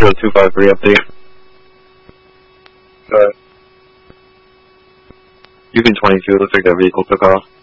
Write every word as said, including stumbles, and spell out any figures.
zero two five three update. Alright. Yukon twenty-two, looks like that vehicle took off.